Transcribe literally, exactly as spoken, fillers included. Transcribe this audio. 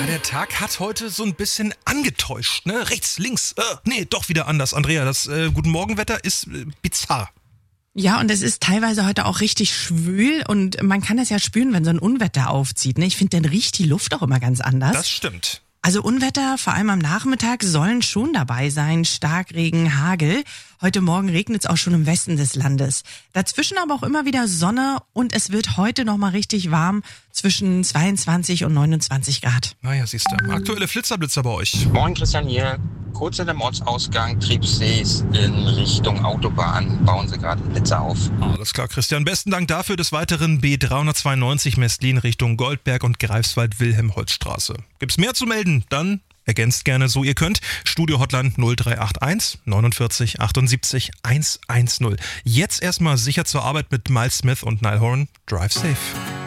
Ja, der Tag hat heute so ein bisschen angetäuscht, ne? Rechts, links, äh, nee, doch wieder anders. Andrea, das äh, Guten Morgenwetter ist äh, bizarr. Ja, und es ist teilweise heute auch richtig schwül und man kann das ja spüren, wenn so ein Unwetter aufzieht. Ne? Ich finde, dann riecht die Luft auch immer ganz anders. Das stimmt. Also Unwetter, vor allem am Nachmittag, sollen schon dabei sein. Starkregen, Hagel. Heute Morgen regnet es auch schon im Westen des Landes. Dazwischen aber auch immer wieder Sonne und es wird heute nochmal richtig warm, zwischen zweiundzwanzig und neunundzwanzig Grad. Naja, siehst du. Aktuelle Flitzerblitzer bei euch. Moin Christian hier. Kurz hinter dem Ortsausgang Triebsees in Richtung Autobahn bauen sie gerade Blitzer auf. Alles klar, Christian. Besten Dank dafür. Des Weiteren B dreihundertzweiundneunzig Mestlin Richtung Goldberg und Greifswald-Wilhelm-Holzstraße. Gibt's mehr zu melden? Dann ergänzt gerne so ihr könnt. Studio-Hotline null drei acht eins neunundvierzig achtundsiebzig hundertzehn. Jetzt erstmal sicher zur Arbeit mit Miles Smith und Niall Horan. Drive safe.